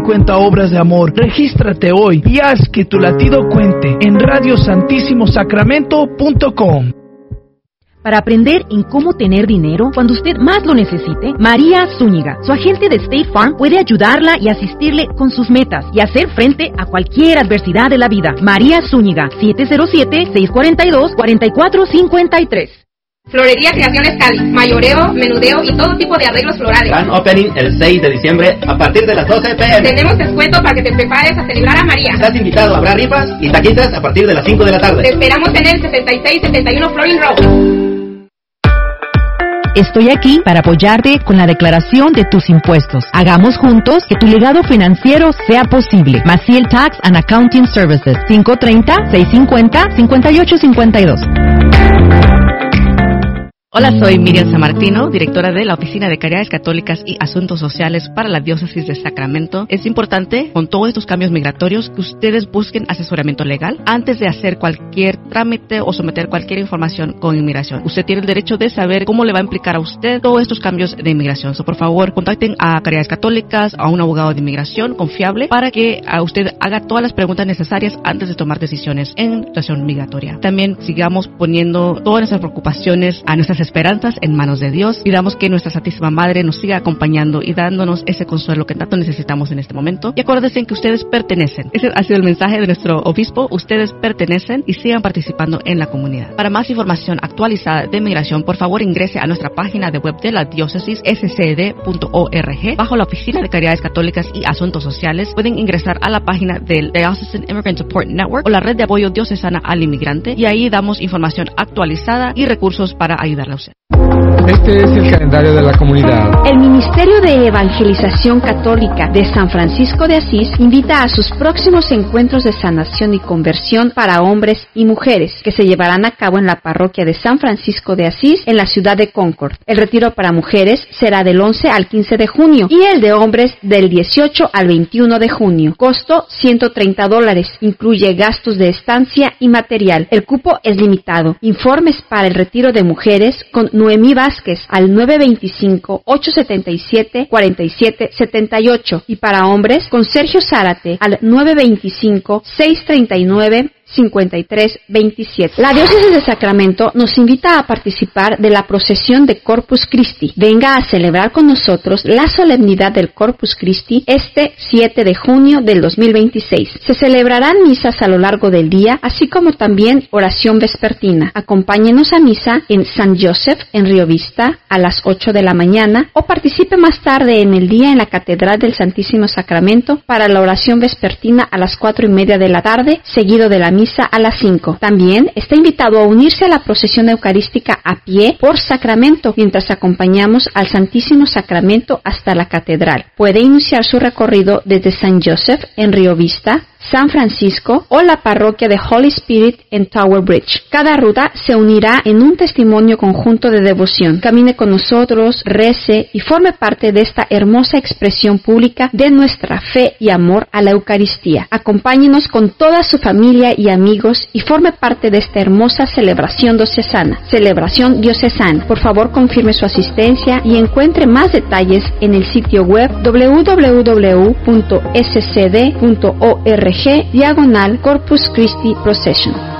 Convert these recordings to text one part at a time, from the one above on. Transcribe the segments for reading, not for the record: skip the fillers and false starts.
50 obras de amor. Regístrate hoy y haz que tu latido cuente en radiosantissimosacramento.com. Para aprender en cómo tener dinero cuando usted más lo necesite, María Zúñiga, su agente de State Farm, puede ayudarla y asistirle con sus metas y hacer frente a cualquier adversidad de la vida. María Zúñiga, 707-642-4453. Florería Creaciones Cali, mayoreo, menudeo y todo tipo de arreglos florales. Gran opening el 6 de diciembre a partir de las 12 p.m. Tenemos descuento para que te prepares a celebrar a María. Estás invitado, habrá rifas y taquitas a partir de las 5 de la tarde. Te esperamos en el 6671 Florin Road. Estoy aquí para apoyarte con la declaración de tus impuestos. Hagamos juntos que tu legado financiero sea posible. Maciel Tax and Accounting Services, 530-650-5852. Hola, soy Miriam Sammartino, directora de la Oficina de Caridades Católicas y Asuntos Sociales para la Diócesis de Sacramento. Es importante, con todos estos cambios migratorios, que ustedes busquen asesoramiento legal antes de hacer cualquier trámite o someter cualquier información con inmigración. Usted tiene el derecho de saber cómo le va a implicar a usted todos estos cambios de inmigración. Por favor, contacten a Caridades Católicas, a un abogado de inmigración confiable, para que a usted haga todas las preguntas necesarias antes de tomar decisiones en situación migratoria. También sigamos poniendo todas nuestras preocupaciones, a nuestras esperanzas en manos de Dios. Pidamos que nuestra Santísima Madre nos siga acompañando y dándonos ese consuelo que tanto necesitamos en este momento. Y acuérdense que ustedes pertenecen. Ese ha sido el mensaje de nuestro obispo. Ustedes pertenecen y sigan participando en la comunidad. Para más información actualizada de migración, por favor ingrese a nuestra página de web de la diócesis, scd.org. Bajo la Oficina de Caridades Católicas y Asuntos Sociales, pueden ingresar a la página del Diocesan Immigrant Support Network o la Red de Apoyo Diocesana al Inmigrante, y ahí damos información actualizada y recursos para ayudarle a usted. Este es el calendario de la comunidad. El Ministerio de Evangelización Católica de San Francisco de Asís invita a sus próximos encuentros de sanación y conversión para hombres y mujeres, que se llevarán a cabo en la parroquia de San Francisco de Asís, en la ciudad de Concord. El retiro para mujeres será del 11 al 15 de junio y el de hombres del 18 al 21 de junio. Costo $130. Incluye gastos de estancia y material. El cupo es limitado. Informes para el retiro de mujeres con Noemí Vázquez al 925-877-4778 y para hombres con Sergio Zárate al 925-639-5327. La Diócesis de Sacramento nos invita a participar de la procesión de Corpus Christi. Venga a celebrar con nosotros la solemnidad del Corpus Christi este 7 de junio del 2026. Se celebrarán misas a lo largo del día, así como también oración vespertina. Acompáñenos a misa en San Joseph, en Río Vista, a las 8 de la mañana, o participe más tarde en el día en la Catedral del Santísimo Sacramento para la oración vespertina a las 4:30 de la tarde, seguido de la misa a las 5. También está invitado a unirse a la procesión eucarística a pie por Sacramento, mientras acompañamos al Santísimo Sacramento hasta la Catedral. Puede iniciar su recorrido desde San Joseph, en Río Vista, San Francisco o la parroquia de Holy Spirit en Tower Bridge. Cada ruta se unirá en un testimonio conjunto de devoción. Camine con nosotros, rece y forme parte de esta hermosa expresión pública de nuestra fe y amor a la Eucaristía. Acompáñenos con toda su familia y amigos y forme parte de esta hermosa celebración diocesana. Celebración diocesana. Por favor, confirme su asistencia y encuentre más detalles en el sitio web www.scd.org/Corpus Christi Procession.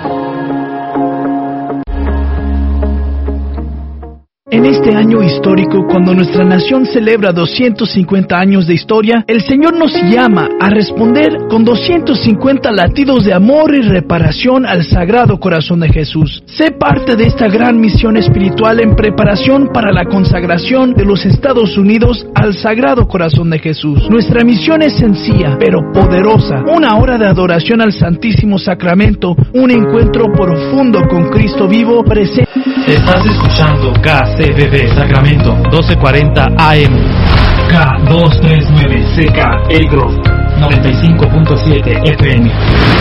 En este año histórico, cuando nuestra nación celebra 250 años de historia, el Señor nos llama a responder con 250 latidos de amor y reparación al Sagrado Corazón de Jesús. Sé parte de esta gran misión espiritual en preparación para la consagración de los Estados Unidos al Sagrado Corazón de Jesús. Nuestra misión es sencilla, pero poderosa. Una hora de adoración al Santísimo Sacramento, un encuentro profundo con Cristo vivo presente. Estás escuchando KCBB Sacramento 1240 AM, K239CK El Grove 95.7 FM,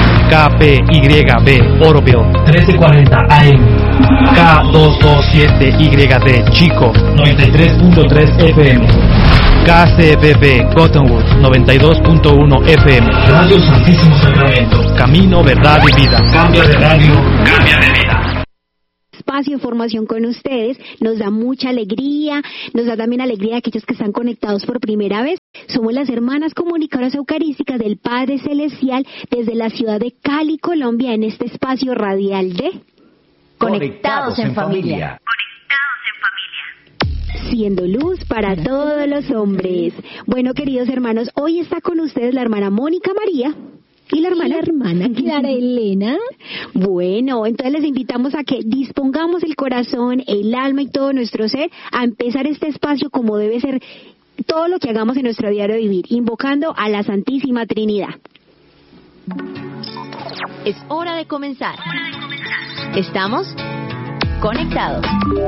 KPYB Oroville 1340 AM, K227YD Chico 93.3 FM, KCBB Cottonwood 92.1 FM. Radio Santísimo Sacramento, camino, verdad y vida. Cambia de radio, cambia de vida. espacio de formación con ustedes. Nos da mucha alegría, nos da también alegría a aquellos que están conectados por primera vez. Somos las hermanas comunicadoras eucarísticas del Padre Celestial desde la ciudad de Cali, Colombia, en este espacio radial de Conectados en Familia. Siendo luz para todos los hombres. Bueno, queridos hermanos, hoy está con ustedes la hermana Mónica María. ¿Y la hermana Clara Elena? Bueno, entonces les invitamos a que dispongamos el corazón, el alma y todo nuestro ser a empezar este espacio como debe ser todo lo que hagamos en nuestro diario vivir, invocando a la Santísima Trinidad. Es hora de comenzar. Estamos conectados.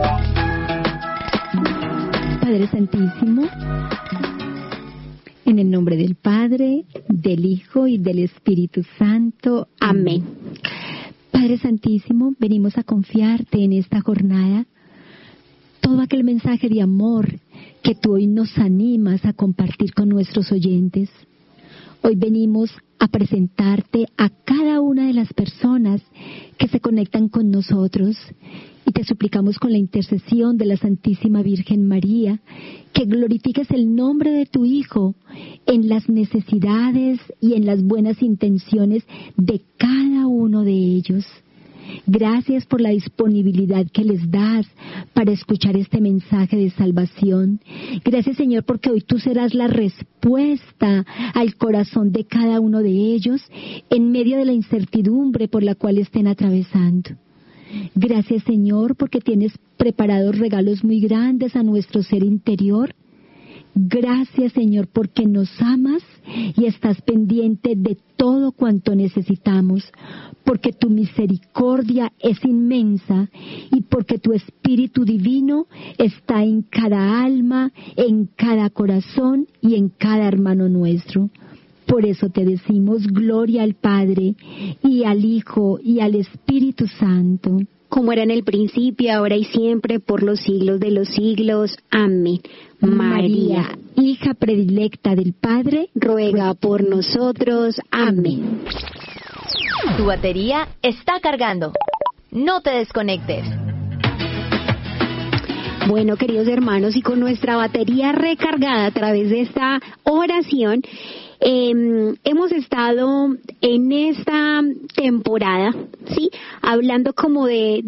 Padre Santísimo, en el nombre del Padre, del Hijo y del Espíritu Santo. Amén. Padre Santísimo, venimos a confiarte en esta jornada todo aquel mensaje de amor que tú hoy nos animas a compartir con nuestros oyentes. Hoy venimos a presentarte a cada una de las personas que se conectan con nosotros y te suplicamos con la intercesión de la Santísima Virgen María que glorifiques el nombre de tu Hijo en las necesidades y en las buenas intenciones de cada uno de ellos. Gracias por la disponibilidad que les das para escuchar este mensaje de salvación. Gracias, Señor, porque hoy tú serás la respuesta al corazón de cada uno de ellos en medio de la incertidumbre por la cual estén atravesando. Gracias, Señor, porque tienes preparados regalos muy grandes a nuestro ser interior. Gracias, Señor, porque nos amas y estás pendiente de todo cuanto necesitamos, porque tu misericordia es inmensa y porque tu Espíritu Divino está en cada alma, en cada corazón y en cada hermano nuestro. Por eso te decimos gloria al Padre y al Hijo y al Espíritu Santo. Como era en el principio, ahora y siempre, por los siglos de los siglos. Amén. María, hija predilecta del Padre, ruega por nosotros. Amén. Tu batería está cargando. No te desconectes. Bueno, queridos hermanos, y con nuestra batería recargada a través de esta oración, hemos estado en esta temporada, ¿sí? Hablando como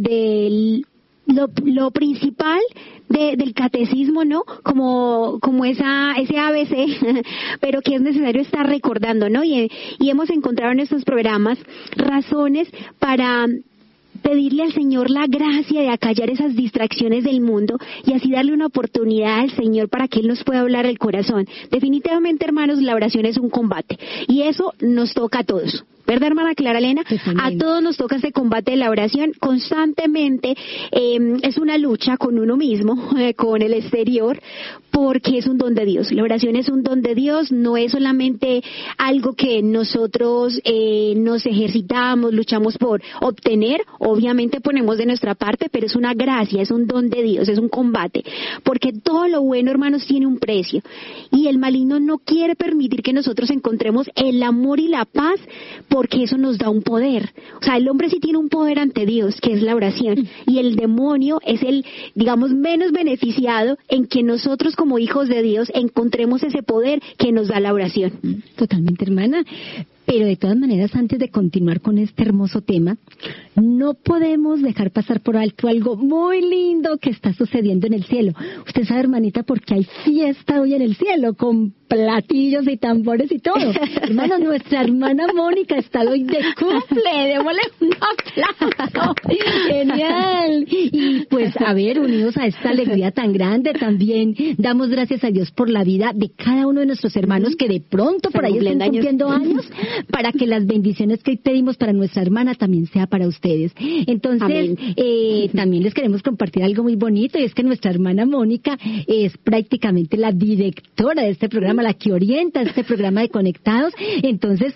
de lo principal del catecismo, ¿no? Como ese ABC, pero que es necesario estar recordando, ¿no? Y hemos encontrado en estos programas razones para pedirle al Señor la gracia de acallar esas distracciones del mundo y así darle una oportunidad al Señor para que Él nos pueda hablar al corazón. Definitivamente, hermanos, la oración es un combate y eso nos toca a todos. ¿Verdad, hermana Clara Elena? A todos nos toca este combate de la oración constantemente. Es una lucha con uno mismo, con el exterior, porque es un don de Dios. La oración es un don de Dios, no es solamente algo que nosotros nos ejercitamos, luchamos por obtener. Obviamente ponemos de nuestra parte, pero es una gracia, es un don de Dios, es un combate. Porque todo lo bueno, hermanos, tiene un precio. Y el maligno no quiere permitir que nosotros encontremos el amor y la paz, porque eso nos da un poder. O sea, el hombre sí tiene un poder ante Dios, que es la oración, y el demonio es el, digamos, menos beneficiado en que nosotros como hijos de Dios encontremos ese poder que nos da la oración. Totalmente, hermana. Pero de todas maneras, antes de continuar con este hermoso tema, no podemos dejar pasar por alto algo muy lindo que está sucediendo en el cielo. Usted sabe, hermanita, porque hay fiesta hoy en el cielo, con platillos y tambores y todo. Hermano, nuestra hermana Mónica está hoy de cumple. Démosle un aplauso. Genial. Y pues, a ver, unidos a esta alegría tan grande, también damos gracias a Dios por la vida de cada uno de nuestros hermanos que de pronto por ahí están cumpliendo años, para que las bendiciones que pedimos para nuestra hermana también sea para ustedes. Entonces, también les queremos compartir algo muy bonito, y es que nuestra hermana Mónica es prácticamente la directora de este programa, la que orienta este programa de Conectados. Entonces,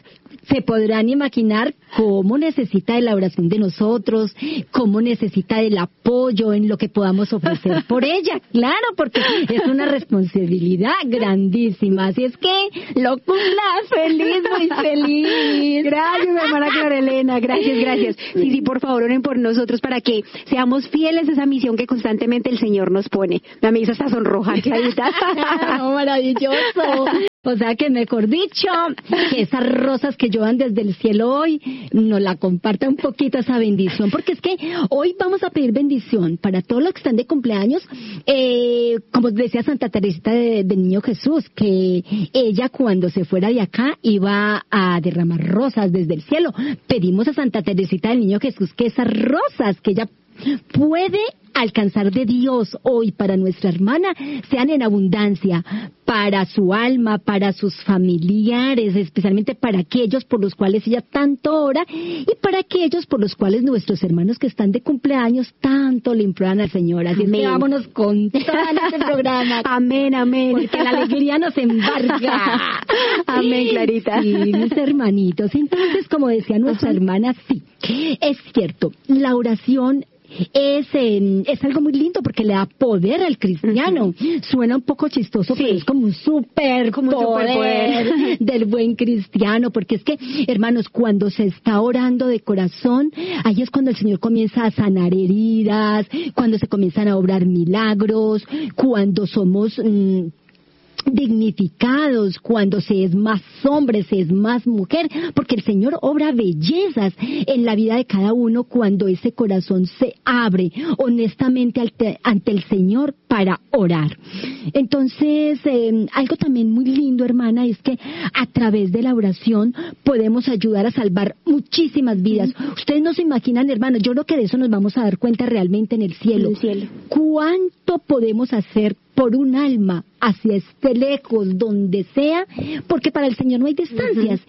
se podrán imaginar cómo necesita de la oración de nosotros, cómo necesita del apoyo en lo que podamos ofrecer por ella. Claro, porque es una responsabilidad grandísima. Así es que, lo cumpla feliz, muy feliz. Gracias, hermana Clorelena, gracias. Sí, por favor, oren por nosotros para que seamos fieles a esa misión que constantemente el Señor nos pone. La misa está sonroja, Clarita. Maravilloso. O sea que, mejor dicho, que esas rosas que lloran desde el cielo hoy, nos la comparta un poquito esa bendición, porque es que hoy vamos a pedir bendición para todos los que están de cumpleaños, como decía Santa Teresita del Niño Jesús, que ella cuando se fuera de acá iba a derramar rosas desde el cielo. Pedimos a Santa Teresita del Niño Jesús que esas rosas que ella puede alcanzar de Dios hoy para nuestra hermana sean en abundancia para su alma, para sus familiares, especialmente para aquellos por los cuales ella tanto ora y para aquellos por los cuales nuestros hermanos que están de cumpleaños tanto le imploran al Señor. Así es que vámonos con todo este programa. Amén. Porque la alegría nos embarga. Amén, Clarita. Sí, mis hermanitos. Entonces, como decía nuestra hermana, sí, es cierto, la oración es algo muy lindo porque le da poder al cristiano. Suena un poco chistoso, pero es como un superpoder del buen cristiano, porque es que, hermanos, cuando se está orando de corazón, ahí es cuando el Señor comienza a sanar heridas, cuando se comienzan a obrar milagros, cuando somos dignificados, cuando se es más hombre, se es más mujer, porque el Señor obra bellezas en la vida de cada uno cuando ese corazón se abre honestamente ante el Señor para orar. Entonces, algo también muy lindo, hermana, es que a través de la oración podemos ayudar a salvar muchísimas vidas. Ustedes no se imaginan, hermanos, yo creo que de eso nos vamos a dar cuenta realmente en el cielo. ¿Cuánto podemos hacer por un alma hacia este lejos, donde sea? Porque para el Señor no hay distancias.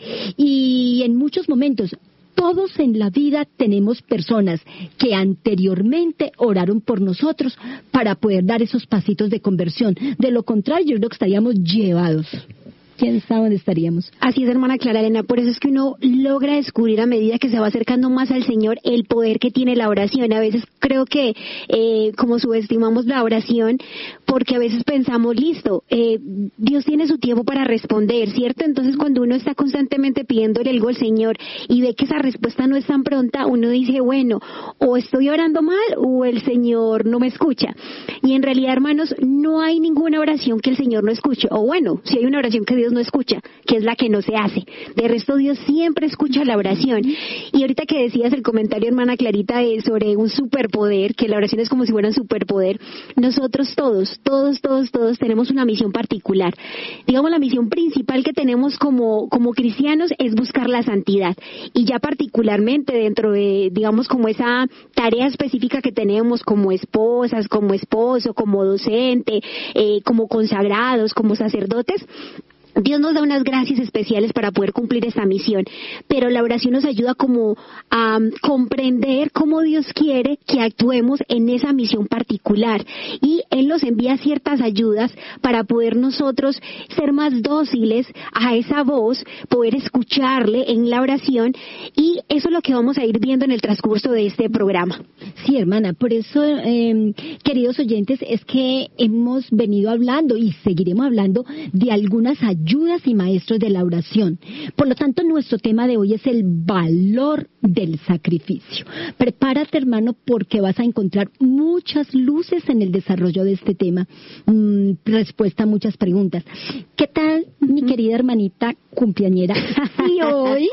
Y en muchos momentos, todos en la vida tenemos personas que anteriormente oraron por nosotros para poder dar esos pasitos de conversión. De lo contrario, yo creo que estaríamos llevados. ¿Quién sabe dónde estaríamos? Así es, hermana Clara Elena. Por eso es que uno logra descubrir a medida que se va acercando más al Señor el poder que tiene la oración. A veces creo que como subestimamos la oración, porque a veces pensamos, listo, Dios tiene su tiempo para responder, ¿cierto? Entonces cuando uno está constantemente pidiéndole algo al Señor y ve que esa respuesta no es tan pronta, uno dice, bueno, o estoy orando mal o el Señor no me escucha. Y en realidad, hermanos, no hay ninguna oración que el Señor no escuche. O bueno, si hay una oración que Dios no escucha, que es la que no se hace. De resto, Dios siempre escucha la oración. Y ahorita que decías el comentario, hermana Clarita, sobre un superpoder, que la oración es como si fuera un superpoder, nosotros todos tenemos una misión particular. Digamos, la misión principal que tenemos como cristianos es buscar la santidad. Y ya particularmente dentro de, digamos, como esa tarea específica que tenemos como esposas, como esposo, como docente, como consagrados, como sacerdotes, Dios nos da unas gracias especiales para poder cumplir esta misión, pero la oración nos ayuda como a comprender cómo Dios quiere que actuemos en esa misión particular, y Él nos envía ciertas ayudas para poder nosotros ser más dóciles a esa voz, poder escucharle en la oración, y eso es lo que vamos a ir viendo en el transcurso de este programa. Sí, hermana, por eso, queridos oyentes, es que hemos venido hablando y seguiremos hablando de algunas ayudas y maestros de la oración. Por lo tanto, nuestro tema de hoy es el valor del sacrificio. Prepárate, hermano, porque vas a encontrar muchas luces en el desarrollo de este tema, respuesta a muchas preguntas. ¿Qué tal, mi querida hermanita cumpleañera? Y hoy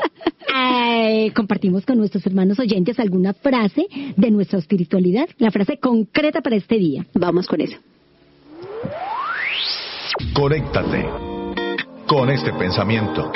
compartimos con nuestros hermanos oyentes alguna frase de nuestra espiritualidad, la frase concreta para este día. Vamos con eso. Conéctate con este pensamiento.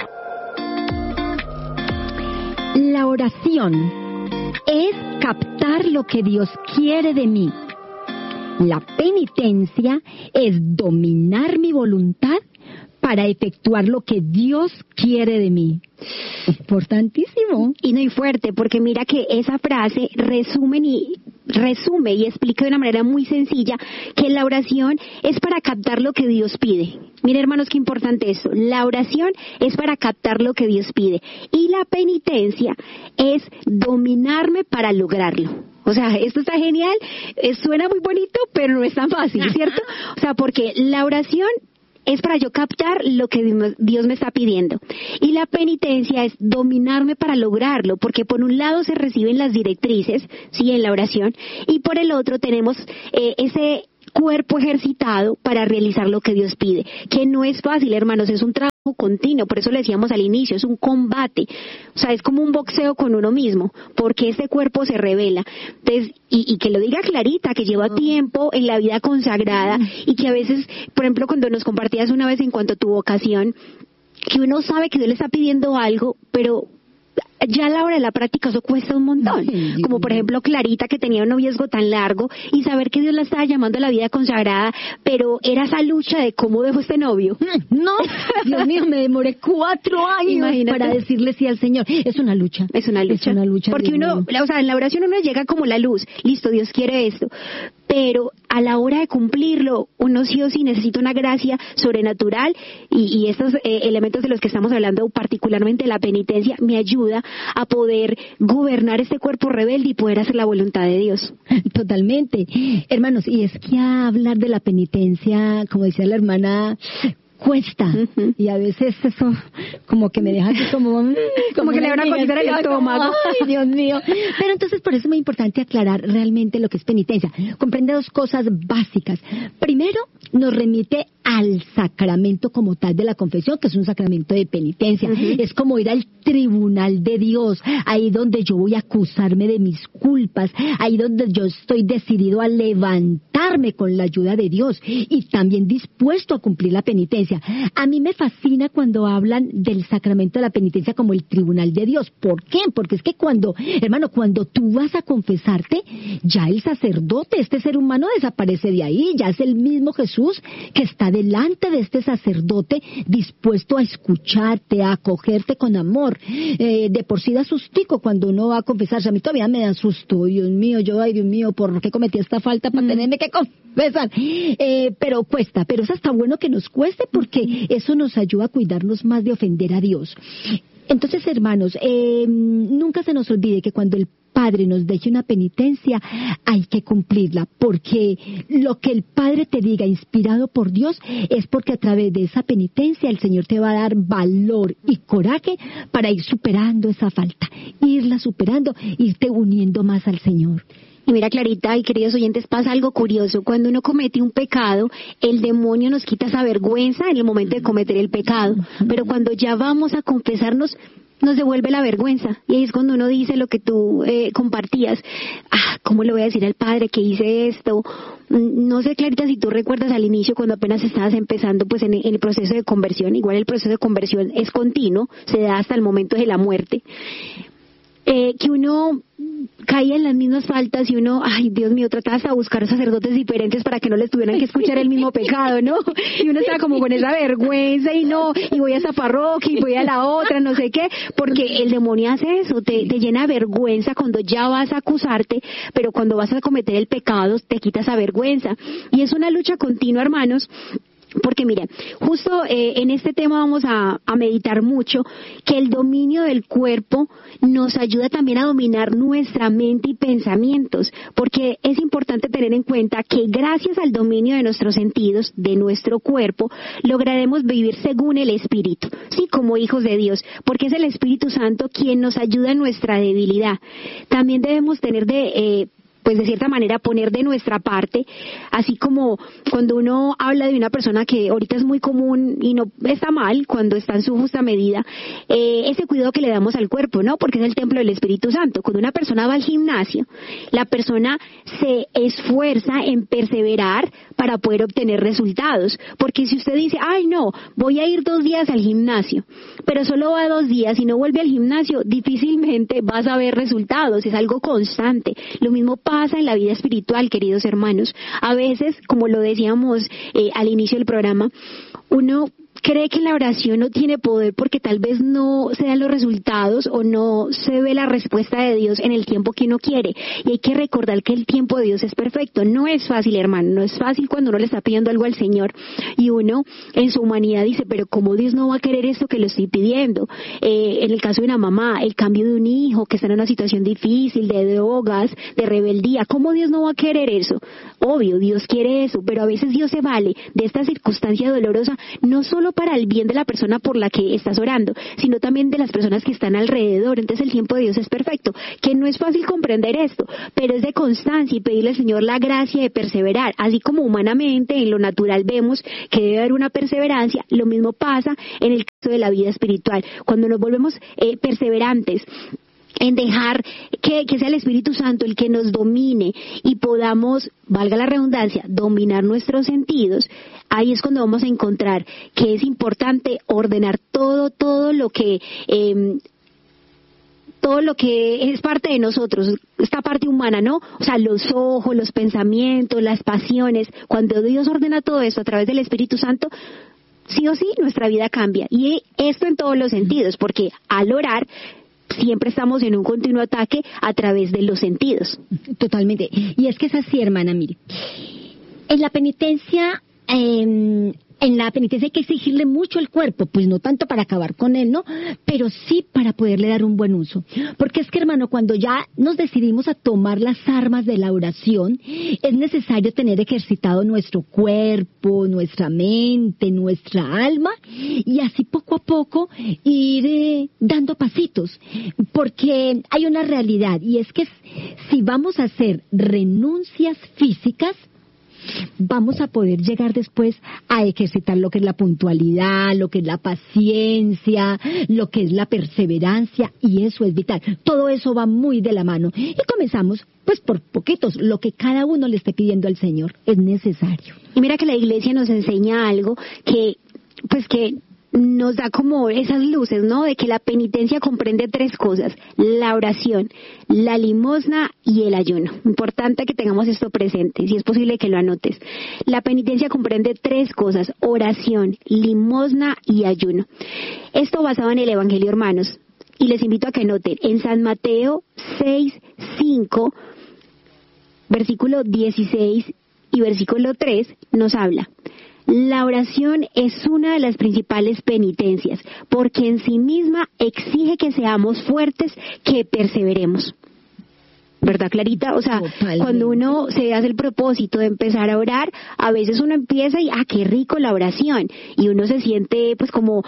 La oración es captar lo que Dios quiere de mí. La penitencia es dominar mi voluntad para efectuar lo que Dios quiere de mí. Importantísimo. Y no hay fuerte, porque mira que esa frase resumen y resume y explica de una manera muy sencilla que la oración es para captar lo que Dios pide. Miren, hermanos, qué importante esto. La oración es para captar lo que Dios pide y la penitencia es dominarme para lograrlo. O sea, esto está genial, suena muy bonito, pero no es tan fácil, ¿cierto? O sea, porque la oración es para yo captar lo que Dios me está pidiendo. Y la penitencia es dominarme para lograrlo, porque por un lado se reciben las directrices, sí, en la oración, y por el otro tenemos ese cuerpo ejercitado para realizar lo que Dios pide, que no es fácil, hermanos, es un trabajo continuo, por eso le decíamos al inicio, es un combate, o sea, es como un boxeo con uno mismo, porque este cuerpo se revela. Entonces, y que lo diga Clarita, que lleva tiempo en la vida consagrada, y que a veces, por ejemplo, cuando nos compartías una vez en cuanto a tu vocación, que uno sabe que Dios le está pidiendo algo, pero ya a la hora de la práctica eso cuesta un montón, como por ejemplo Clarita, que tenía un noviazgo tan largo y saber que Dios la estaba llamando a la vida consagrada, pero era esa lucha de cómo dejó este novio. No, Dios mío, me demoré 4 años Imagínate. Para decirle sí al Señor. Es una lucha. Es una lucha. Porque uno, o sea, en la oración uno llega como la luz, listo, Dios quiere esto, pero a la hora de cumplirlo, uno sí o sí necesita una gracia sobrenatural y estos elementos de los que estamos hablando, particularmente la penitencia, me ayuda a poder gobernar este cuerpo rebelde y poder hacer la voluntad de Dios. Totalmente. Hermanos, y es que hablar de la penitencia, como decía la hermana, cuesta, y a veces eso como que me deja así como que le da una cosita en el estómago. Ay, Dios mío. Pero entonces por eso es muy importante aclarar realmente lo que es penitencia. Comprende 2 cosas básicas. Primero, nos remite al sacramento como tal de la confesión, que es un sacramento de penitencia. Es como ir al tribunal de Dios, ahí donde yo voy a acusarme de mis culpas, ahí donde yo estoy decidido a levantarme con la ayuda de Dios y también dispuesto a cumplir la penitencia. A mí me fascina cuando hablan del sacramento de la penitencia como el tribunal de Dios. ¿Por qué? Porque es que cuando tú vas a confesarte, ya el sacerdote, este ser humano, desaparece de ahí, ya es el mismo Jesús que está delante de este sacerdote dispuesto a escucharte, a acogerte con amor. De por sí da sustico cuando uno va a confesarse. A mí todavía me da susto. Dios mío, ¿por qué cometí esta falta para tenerme que confesar? Pero cuesta, pero eso está bueno que nos cueste porque eso nos ayuda a cuidarnos más de ofender a Dios. Entonces, hermanos, nunca se nos olvide que cuando el Padre nos deje una penitencia, hay que cumplirla, porque lo que el Padre te diga, inspirado por Dios, es porque a través de esa penitencia el Señor te va a dar valor y coraje para ir superando esa falta, irla superando, irte uniendo más al Señor. Y mira, Clarita y queridos oyentes, pasa algo curioso. Cuando uno comete un pecado, el demonio nos quita esa vergüenza en el momento de cometer el pecado. Pero cuando ya vamos a confesarnos, nos devuelve la vergüenza. Y ahí es cuando uno dice lo que tú compartías. ¿Cómo le voy a decir al Padre que hice esto? No sé, Clarita, si tú recuerdas al inicio, cuando apenas estabas empezando pues en el proceso de conversión. Igual el proceso de conversión es continuo, se da hasta el momento de la muerte. Que uno caía en las mismas faltas y uno, Dios mío, trataba hasta buscar sacerdotes diferentes para que no les tuvieran que escuchar el mismo pecado, ¿no? Y uno estaba como con esa vergüenza y voy a esa parroquia y voy a la otra, no sé qué, porque el demonio hace eso, te llena de vergüenza cuando ya vas a acusarte, pero cuando vas a cometer el pecado te quita esa vergüenza. Y es una lucha continua, hermanos. Porque mire, justo en este tema vamos a meditar mucho que el dominio del cuerpo nos ayuda también a dominar nuestra mente y pensamientos, porque es importante tener en cuenta que gracias al dominio de nuestros sentidos, de nuestro cuerpo, lograremos vivir según el Espíritu, sí, como hijos de Dios, porque es el Espíritu Santo quien nos ayuda en nuestra debilidad. También debemos tener de cierta manera poner de nuestra parte, así como cuando uno habla de una persona que ahorita es muy común y no está mal cuando está en su justa medida, ese cuidado que le damos al cuerpo, ¿no? Porque es el templo del Espíritu Santo. Cuando una persona va al gimnasio, la persona se esfuerza en perseverar para poder obtener resultados, porque si usted dice, no, voy a ir 2 días al gimnasio, pero solo va 2 días y no vuelve al gimnasio, difícilmente vas a ver resultados, es algo constante. Lo mismo pasa en la vida espiritual, queridos hermanos. A veces, como lo decíamos al inicio del programa, uno cree que la oración no tiene poder porque tal vez no se dan los resultados o no se ve la respuesta de Dios en el tiempo que uno quiere. Y hay que recordar que el tiempo de Dios es perfecto. No es fácil, hermano, no es fácil cuando uno le está pidiendo algo al Señor y uno en su humanidad dice, pero ¿cómo Dios no va a querer esto que le estoy pidiendo? En el caso de una mamá, el cambio de un hijo que está en una situación difícil, de drogas, de rebeldía, ¿cómo Dios no va a querer eso? Obvio, Dios quiere eso, pero a veces Dios se vale de esta circunstancia dolorosa, no solo para el bien de la persona por la que estás orando, sino también de las personas que están alrededor. Entonces el tiempo de Dios es perfecto, que no es fácil comprender esto, pero es de constancia y pedirle al Señor la gracia de perseverar, así como humanamente en lo natural vemos que debe haber una perseverancia, lo mismo pasa en el caso de la vida espiritual, cuando nos volvemos perseverantes en dejar que sea el Espíritu Santo el que nos domine y podamos, valga la redundancia, dominar nuestros sentidos. Ahí es cuando vamos a encontrar que es importante ordenar todo lo que es parte de nosotros, esta parte humana, ¿no? O sea, los ojos, los pensamientos, las pasiones. Cuando Dios ordena todo esto a través del Espíritu Santo, sí o sí, nuestra vida cambia. Y esto en todos los sentidos, porque al orar siempre estamos en un continuo ataque a través de los sentidos. Totalmente. Y es que es así, hermana, mire. En la penitencia hay que exigirle mucho al cuerpo, pues no tanto para acabar con él, ¿no? Pero sí para poderle dar un buen uso. Porque es que, hermano, cuando ya nos decidimos a tomar las armas de la oración, es necesario tener ejercitado nuestro cuerpo, nuestra mente, nuestra alma, y así poco a poco ir dando pasitos. Porque hay una realidad, y es que si vamos a hacer renuncias físicas, vamos a poder llegar después a ejercitar lo que es la puntualidad, lo que es la paciencia, lo que es la perseverancia, y eso es vital. Todo eso va muy de la mano. Y comenzamos, pues por poquitos, lo que cada uno le esté pidiendo al Señor es necesario. Y mira que la Iglesia nos enseña algo que nos da como esas luces, ¿no? De que la penitencia comprende 3 cosas: la oración, la limosna y el ayuno. Importante que tengamos esto presente, si es posible que lo anotes. La penitencia comprende 3 cosas: oración, limosna y ayuno. Esto basado en el Evangelio, hermanos, y les invito a que anoten. En San Mateo 6:5, versículo 16 y versículo 3 nos habla: la oración es una de las principales penitencias, porque en sí misma exige que seamos fuertes, que perseveremos. ¿Verdad, Clarita? O sea, totalmente. Cuando uno se hace el propósito de empezar a orar, a veces uno empieza y qué rico la oración, y uno se siente pues como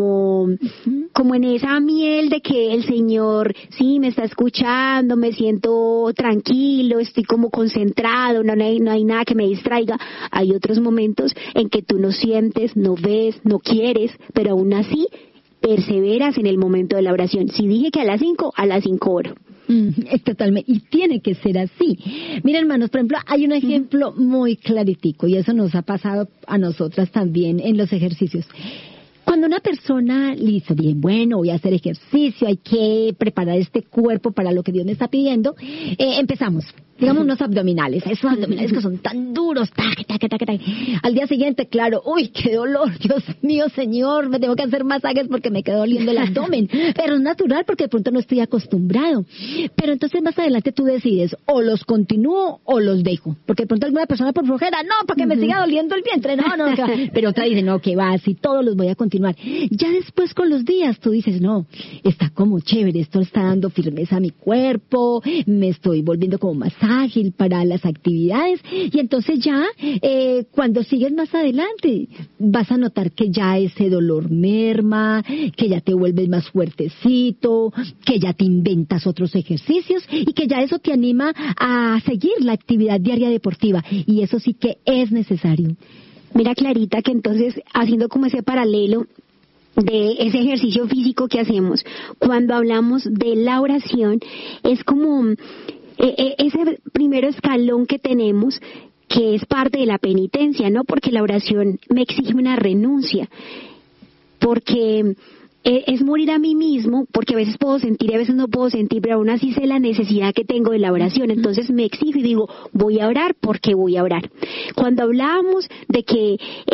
en esa miel de que el Señor sí me está escuchando, me siento tranquilo, estoy como concentrado, no hay nada que me distraiga. Hay otros momentos en que tú no sientes, no ves, no quieres, pero aún así perseveras en el momento de la oración. Si dije que a las 5 oro. Es totalmente, y tiene que ser así. Mira, hermanos, por ejemplo, hay un ejemplo muy claritico, y eso nos ha pasado a nosotras también en los ejercicios. Cuando una persona le dice, bien, bueno, voy a hacer ejercicio, hay que preparar este cuerpo para lo que Dios me está pidiendo, empezamos. Digamos unos abdominales, esos abdominales que son tan duros, al día siguiente, claro, uy, qué dolor, Dios mío, Señor, me tengo que hacer masajes porque me quedó doliendo el abdomen, pero es natural porque de pronto no estoy acostumbrado. Pero entonces más adelante tú decides, o los continúo o los dejo, porque de pronto alguna persona por flojera, no, porque me siga doliendo el vientre, no, pero otra dice, no, que va, así todos los voy a continuar. Ya después con los días tú dices, no, está como chévere, esto está dando firmeza a mi cuerpo, me estoy volviendo como más ágil para las actividades, y entonces ya cuando sigues más adelante vas a notar que ya ese dolor merma, que ya te vuelves más fuertecito, que ya te inventas otros ejercicios y que ya eso te anima a seguir la actividad diaria deportiva, y eso sí que es necesario. Mira, Clarita, que entonces haciendo como ese paralelo de ese ejercicio físico que hacemos, cuando hablamos de la oración, es como ese primer escalón que tenemos, que es parte de la penitencia, ¿no? Porque la oración me exige una renuncia, porque es morir a mí mismo, porque a veces puedo sentir y a veces no puedo sentir, pero aún así sé la necesidad que tengo de la oración. Entonces me exijo y digo, voy a orar porque voy a orar. Cuando hablábamos de que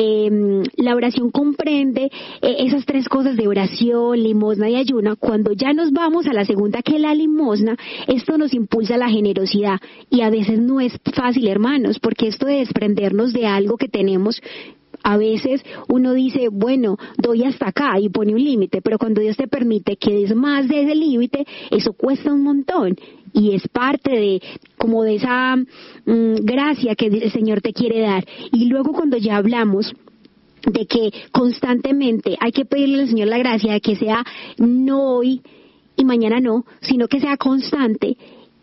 la oración comprende esas tres cosas de oración, limosna y ayuno, cuando ya nos vamos a la segunda, que es la limosna, esto nos impulsa a la generosidad, y a veces no es fácil, hermanos, porque esto de desprendernos de algo que tenemos, a veces uno dice, bueno, doy hasta acá y pone un límite, pero cuando Dios te permite que des más de ese límite, eso cuesta un montón, y es parte de como de esa gracia que el Señor te quiere dar. Y luego cuando ya hablamos de que constantemente hay que pedirle al Señor la gracia de que sea no hoy y mañana no, sino que sea constante,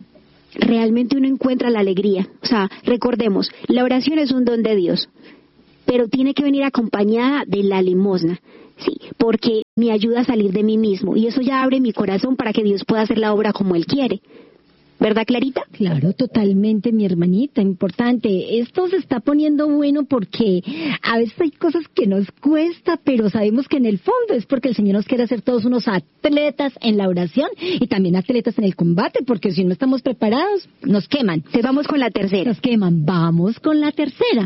realmente uno encuentra la alegría. O sea, recordemos, la oración es un don de Dios, pero tiene que venir acompañada de la limosna, sí, porque me ayuda a salir de mí mismo, y eso ya abre mi corazón para que Dios pueda hacer la obra como Él quiere. ¿Verdad, Clarita? Claro, totalmente, mi hermanita, importante. Esto se está poniendo bueno porque a veces hay cosas que nos cuesta, pero sabemos que en el fondo es porque el Señor nos quiere hacer todos unos atletas en la oración y también atletas en el combate, porque si no estamos preparados, nos queman. Entonces vamos con la tercera. Nos queman, vamos con la tercera.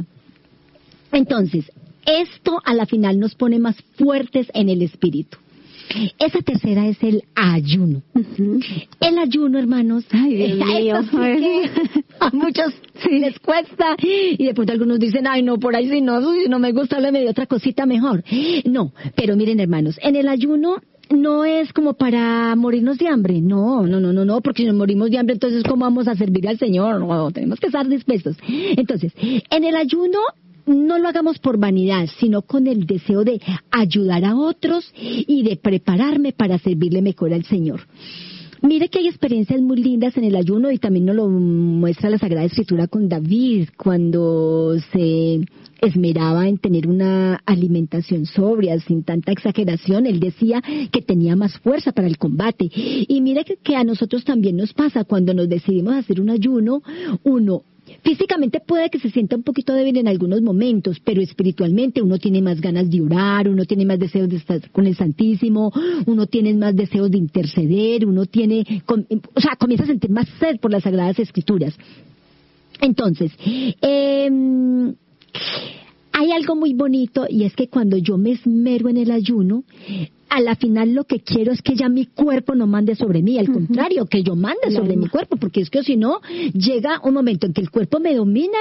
Entonces, esto a la final nos pone más fuertes en el espíritu. Esa tercera es el ayuno. Uh-huh. El ayuno, hermanos, ay, Dios mío, sí que a muchos les cuesta, y de pronto algunos dicen, ay no, por ahí si no me gusta, háblame de otra cosita mejor. No, pero miren, hermanos, en el ayuno no es como para morirnos de hambre, no, porque si nos morimos de hambre, entonces ¿cómo vamos a servir al Señor? No, tenemos que estar dispuestos. Entonces, en el ayuno no lo hagamos por vanidad, sino con el deseo de ayudar a otros y de prepararme para servirle mejor al Señor. Mire que hay experiencias muy lindas en el ayuno, y también nos lo muestra la Sagrada Escritura con David, cuando se esmeraba en tener una alimentación sobria, sin tanta exageración. Él decía que tenía más fuerza para el combate. Y mire que a nosotros también nos pasa cuando nos decidimos hacer un ayuno. Uno físicamente puede que se sienta un poquito débil en algunos momentos, pero espiritualmente uno tiene más ganas de orar, uno tiene más deseos de estar con el Santísimo, uno tiene más deseos de interceder, comienza a sentir más sed por las Sagradas Escrituras. Entonces, hay algo muy bonito, y es que cuando yo me esmero en el ayuno, a la final lo que quiero es que ya mi cuerpo no mande sobre mí, al contrario, que yo mande sobre mi cuerpo, porque es que si no, llega un momento en que el cuerpo me domina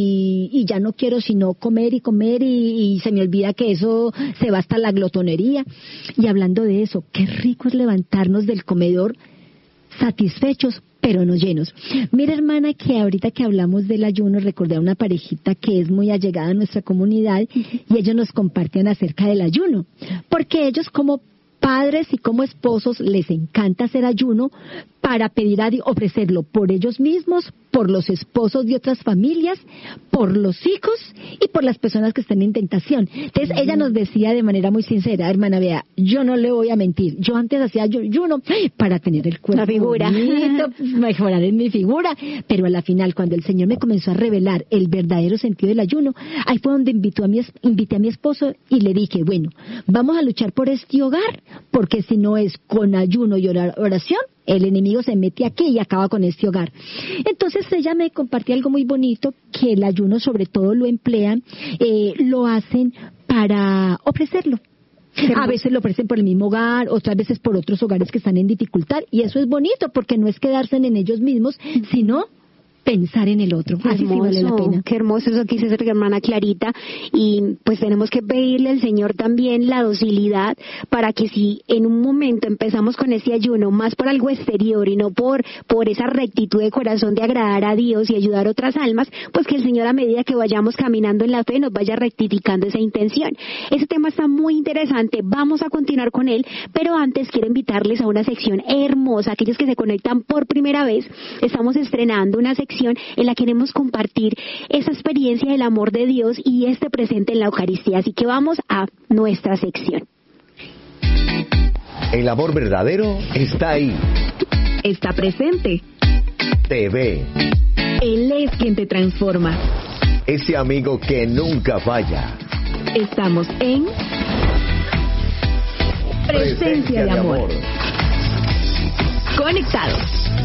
y ya no quiero sino comer y se me olvida que eso se va hasta la glotonería. Y hablando de eso, qué rico es levantarnos del comedor satisfechos, pero no llenos. Mira, hermana, que ahorita que hablamos del ayuno, recordé a una parejita que es muy allegada a nuestra comunidad, y ellos nos compartían acerca del ayuno, porque ellos como padres y como esposos les encanta hacer ayuno para pedir a Dios, ofrecerlo por ellos mismos, por los esposos de otras familias, por los hijos y por las personas que están en tentación. Entonces ella nos decía de manera muy sincera, hermana, vea, yo no le voy a mentir, yo antes hacía ayuno para tener el cuerpo, la figura bonito, mejorar en mi figura, pero a la final, cuando el Señor me comenzó a revelar el verdadero sentido del ayuno, ahí fue donde invité a mi esposo y le dije, bueno, vamos a luchar por este hogar, porque si no es con ayuno y oración, el enemigo se mete aquí y acaba con este hogar. Entonces ella me compartió algo muy bonito, que el ayuno sobre todo lo emplean, lo hacen para ofrecerlo. A veces lo ofrecen por el mismo hogar, otras veces por otros hogares que están en dificultad, y eso es bonito porque no es quedarse en ellos mismos, sino pensar en el otro. Así sí vale la pena. Qué hermoso eso que dice nuestra hermana Clarita, y pues tenemos que pedirle al Señor también la docilidad para que si en un momento empezamos con ese ayuno más por algo exterior y no por esa rectitud de corazón de agradar a Dios y ayudar a otras almas, pues que el Señor, a medida que vayamos caminando en la fe, nos vaya rectificando esa intención. Ese tema está muy interesante, vamos a continuar con él, pero antes quiero invitarles a una sección hermosa. Aquellos que se conectan por primera vez, estamos estrenando una sección en la que queremos compartir esa experiencia del amor de Dios y este presente en la Eucaristía. Así que vamos a nuestra sección. El amor verdadero está ahí. Está presente. Te ve. Él es quien te transforma. Ese amigo que nunca falla. Estamos en Presencia de amor. Conectados.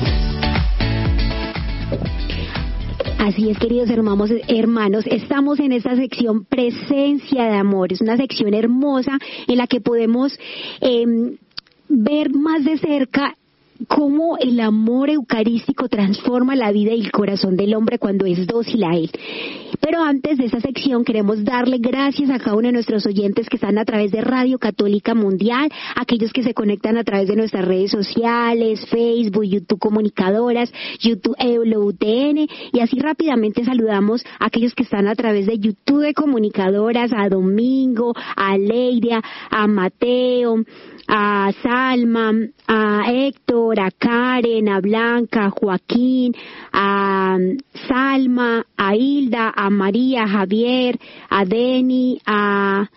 Así es, queridos hermanos, estamos en esta sección Presencia de Amor. Es una sección hermosa en la que podemos ver más de cerca cómo el amor eucarístico transforma la vida y el corazón del hombre cuando es dócil a él. Pero antes de esta sección queremos darle gracias a cada uno de nuestros oyentes que están a través de Radio Católica Mundial, aquellos que se conectan a través de nuestras redes sociales, Facebook, YouTube Comunicadoras, YouTube EWTN, y así rápidamente saludamos a aquellos que están a través de YouTube de Comunicadoras, a Domingo, a Leidia, a Mateo, a Salma, a Héctor, a Karen, a Blanca, a Joaquín, a Salma, a Hilda, a María, a Javier, a Deni, a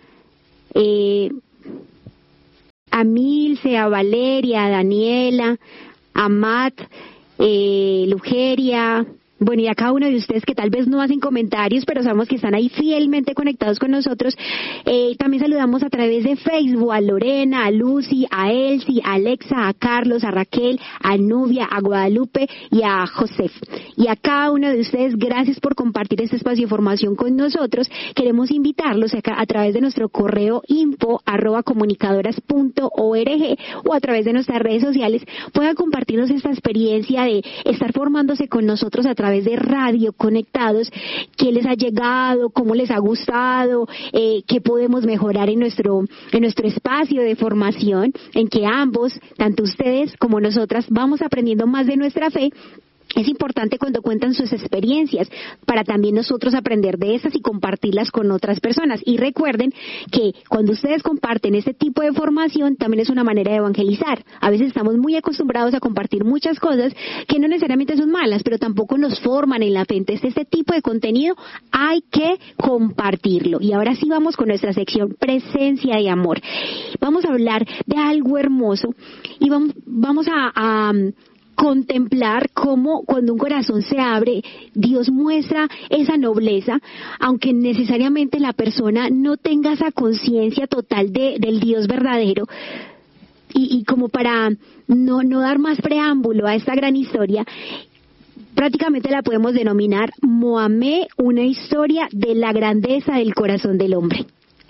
Milce, a Valeria, a Daniela, a Matt, Lugeria. Bueno, y a cada uno de ustedes que tal vez no hacen comentarios, pero sabemos que están ahí fielmente conectados con nosotros. También saludamos a través de Facebook a Lorena, a Lucy, a Elsie, a Alexa, a Carlos, a Raquel, a Nubia, a Guadalupe y a Josef. Y a cada uno de ustedes, gracias por compartir este espacio de información con nosotros. Queremos invitarlos a través de nuestro correo info@comunicadoras.org o a través de nuestras redes sociales puedan compartirnos esta experiencia de estar formándose con nosotros a través de Radio Conectados, qué les ha llegado, cómo les ha gustado, qué podemos mejorar en nuestro espacio de formación, en que ambos, tanto ustedes como nosotras, vamos aprendiendo más de nuestra fe. Es importante cuando cuentan sus experiencias para también nosotros aprender de estas y compartirlas con otras personas. Y recuerden que cuando ustedes comparten este tipo de formación también es una manera de evangelizar. A veces estamos muy acostumbrados a compartir muchas cosas que no necesariamente son malas, pero tampoco nos forman en la fe. Entonces este tipo de contenido hay que compartirlo. Y ahora sí vamos con nuestra sección Presencia de Amor. Vamos a hablar de algo hermoso y vamos a contemplar cómo cuando un corazón se abre, Dios muestra esa nobleza, aunque necesariamente la persona no tenga esa conciencia total del Dios verdadero. Y como para no dar más preámbulo a esta gran historia, prácticamente la podemos denominar Mohamed, una historia de la grandeza del corazón del hombre.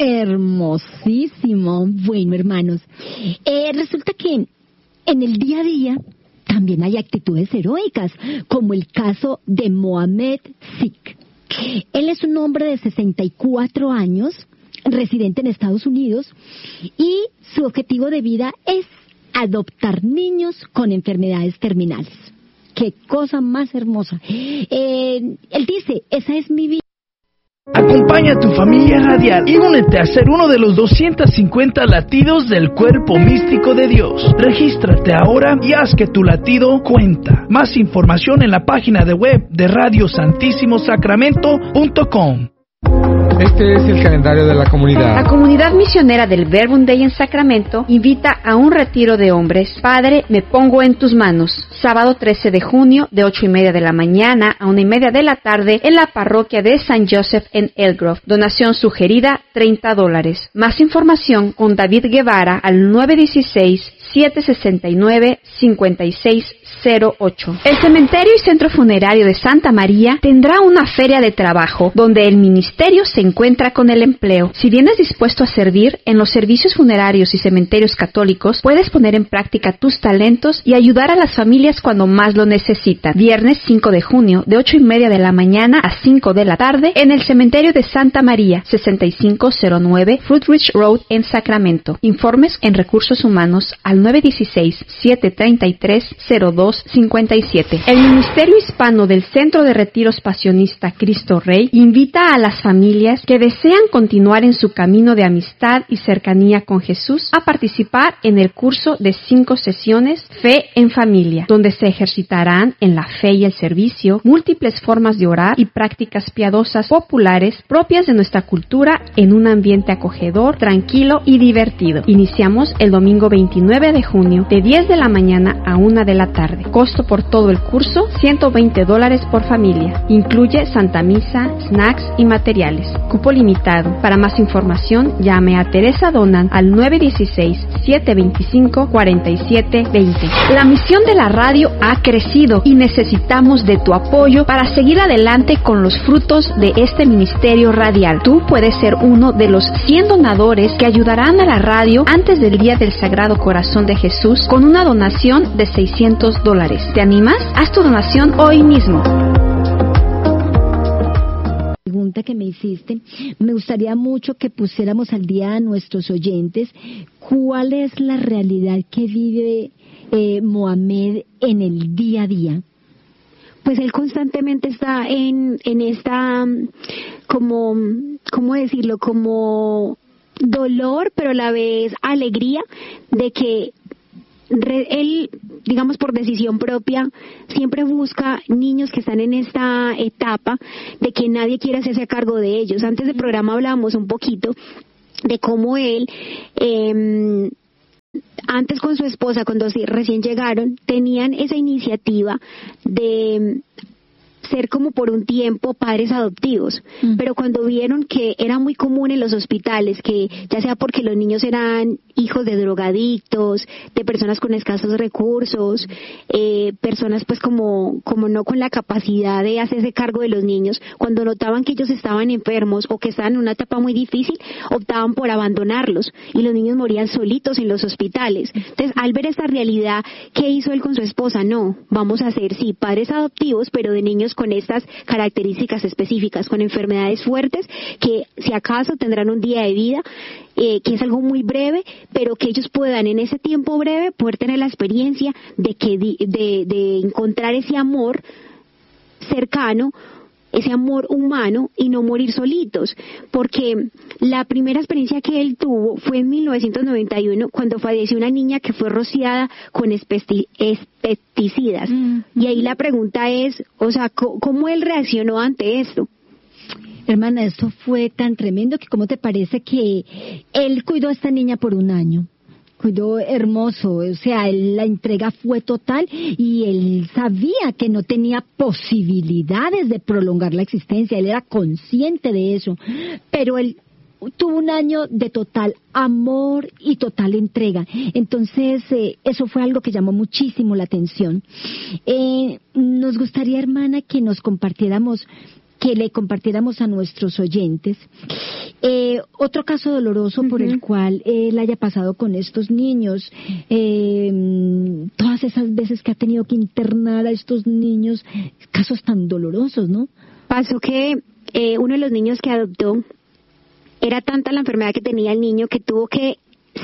Hermosísimo. Bueno, hermanos, resulta que en el día a día también hay actitudes heroicas, como el caso de Mohamed Sik. Él es un hombre de 64 años, residente en Estados Unidos, y su objetivo de vida es adoptar niños con enfermedades terminales. ¡Qué cosa más hermosa! Él dice, esa es mi vida. Acompaña a tu familia radial y únete a ser uno de los 250 latidos del cuerpo místico de Dios. Regístrate ahora y haz que tu latido cuenta. Más información en la página de web de radiosantissimosacramento.com. Este es el calendario de la comunidad. La comunidad misionera del Verbum Dei en Sacramento invita a un retiro de hombres. Padre, me pongo en tus manos. Sábado 13 de junio, de 8:30 de la mañana a 1:30 de la tarde, en la parroquia de San Joseph en Elgrove. Donación sugerida, $30. Más información con David Guevara al 916-769-5608. El cementerio y centro funerario de Santa María tendrá una feria de trabajo donde el ministerio se encuentra con el empleo. Si vienes dispuesto a servir en los servicios funerarios y cementerios católicos, puedes poner en práctica tus talentos y ayudar a las familias cuando más lo necesitan. Viernes 5 de junio, de 8:30 de la mañana a 5 de la tarde, en el cementerio de Santa María, 6509 Fruitridge Road en Sacramento. Informes en Recursos Humanos al 916-733-0257. El Ministerio Hispano del Centro de Retiros Pasionista Cristo Rey invita a las familias que desean continuar en su camino de amistad y cercanía con Jesús a participar en el curso de 5 sesiones Fe en Familia, donde se ejercitarán en la fe y el servicio múltiples formas de orar y prácticas piadosas populares propias de nuestra cultura en un ambiente acogedor, tranquilo y divertido. Iniciamos el domingo 29 9 de junio, de 10 de la mañana a 1 de la tarde. Costo por todo el curso, $120 por familia. Incluye Santa Misa, snacks y materiales. Cupo limitado. Para más información, llame a Teresa Donan al 916-725-4720. La misión de la radio ha crecido y necesitamos de tu apoyo para seguir adelante con los frutos de este ministerio radial. Tú puedes ser uno de los 100 donadores que ayudarán a la radio antes del Día del Sagrado Corazón de Jesús con una donación de $600. ¿Te animas? Haz tu donación hoy mismo. Pregunta que me hiciste, me gustaría mucho que pusiéramos al día a nuestros oyentes cuál es la realidad que vive Mohamed en el día a día. Pues él constantemente está en esta, como, ¿cómo decirlo? Como dolor, pero a la vez alegría de que él, digamos por decisión propia, siempre busca niños que están en esta etapa de que nadie quiere hacerse cargo de ellos. Antes del programa hablábamos un poquito de cómo él, antes con su esposa, cuando recién llegaron, tenían esa iniciativa de ser como por un tiempo padres adoptivos, pero cuando vieron que era muy común en los hospitales, que ya sea porque los niños eran hijos de drogadictos, de personas con escasos recursos, personas pues como no con la capacidad de hacerse cargo de los niños, cuando notaban que ellos estaban enfermos o que estaban en una etapa muy difícil, optaban por abandonarlos y los niños morían solitos en los hospitales. Entonces, al ver esta realidad, ¿qué hizo él con su esposa? No, vamos a ser, sí, padres adoptivos, pero de niños con estas características específicas, con enfermedades fuertes, que si acaso tendrán un día de vida, que es algo muy breve, pero que ellos puedan en ese tiempo breve poder tener la experiencia de encontrar ese amor cercano, ese amor humano y no morir solitos, porque la primera experiencia que él tuvo fue en 1991 cuando falleció una niña que fue rociada con pesticidas. Y ahí la pregunta es, o sea, ¿cómo él reaccionó ante esto? Hermana, esto fue tan tremendo que ¿cómo te parece que él cuidó a esta niña por un año? Cuidó hermoso, o sea, la entrega fue total y él sabía que no tenía posibilidades de prolongar la existencia, él era consciente de eso, pero él tuvo un año de total amor y total entrega. Entonces, eso fue algo que llamó muchísimo la atención. Nos gustaría, hermana, que le compartiéramos a nuestros oyentes otro caso doloroso por el cual él haya pasado con estos niños, todas esas veces que ha tenido que internar a estos niños, casos tan dolorosos, ¿no? Pasó que uno de los niños que adoptó, era tanta la enfermedad que tenía el niño que tuvo que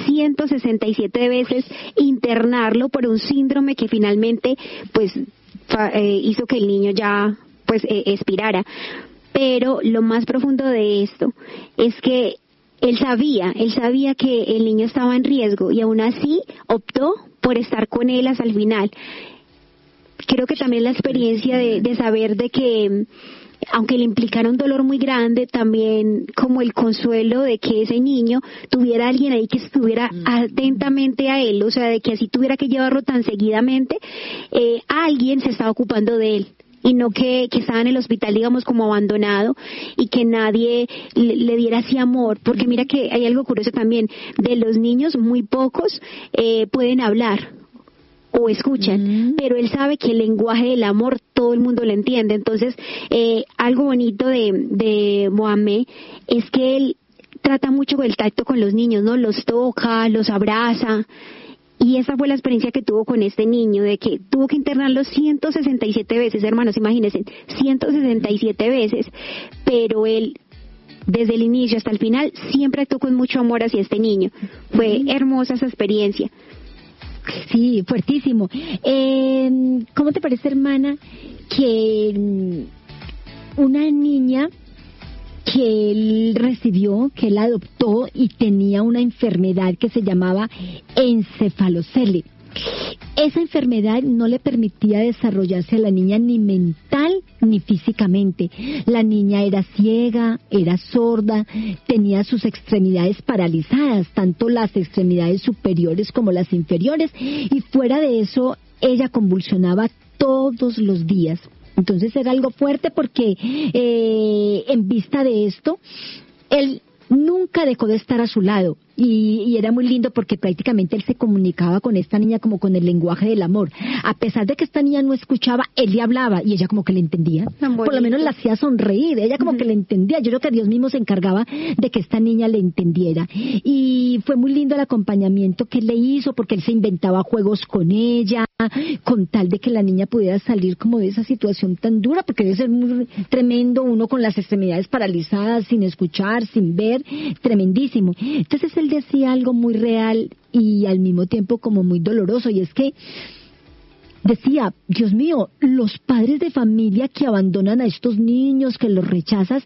167 veces internarlo por un síndrome que finalmente pues hizo que el niño ya pues expirara. Pero lo más profundo de esto es que él sabía que el niño estaba en riesgo y aún así optó por estar con él hasta el final. Creo que también la experiencia de saber de que aunque le implicara un dolor muy grande, también como el consuelo de que ese niño tuviera a alguien ahí que estuviera atentamente a él, o sea, de que así tuviera que llevarlo tan seguidamente, alguien se estaba ocupando de él. Y no que estaba en el hospital, digamos, como abandonado y que nadie le diera ese amor, porque mira que hay algo curioso también, de los niños muy pocos pueden hablar o escuchan, pero él sabe que el lenguaje del amor todo el mundo lo entiende. Entonces, algo bonito de Mohamed es que él trata mucho el tacto con los niños, ¿no? Los toca, los abraza. Y esa fue la experiencia que tuvo con este niño, de que tuvo que internarlo 167 veces, hermanos, imagínense, 167 veces, pero él, desde el inicio hasta el final, siempre actuó con mucho amor hacia este niño. Fue hermosa esa experiencia. Sí, fuertísimo. ¿Cómo te parece, hermana, que una niña que él recibió, que él adoptó y tenía una enfermedad que se llamaba encefalocele? esa enfermedad no le permitía desarrollarse a la niña ni mental ni físicamente. La niña era ciega, era sorda, tenía sus extremidades paralizadas, tanto las extremidades superiores como las inferiores, y fuera de eso, ella convulsionaba todos los días. Entonces era algo fuerte porque en vista de esto, él nunca dejó de estar a su lado. Y era muy lindo porque prácticamente él se comunicaba con esta niña como con el lenguaje del amor. A pesar de que esta niña no escuchaba, él le hablaba y ella como que le entendía. Por lo menos la hacía sonreír, ella como que le entendía. Yo creo que Dios mismo se encargaba de que esta niña le entendiera. Y fue muy lindo el acompañamiento que él le hizo porque él se inventaba juegos con ella, con tal de que la niña pudiera salir como de esa situación tan dura, porque debe ser muy tremendo uno con las extremidades paralizadas, sin escuchar, sin ver, tremendísimo. Entonces él decía algo muy real y al mismo tiempo como muy doloroso, y es que decía, Dios mío, los padres de familia que abandonan a estos niños, que los rechazan,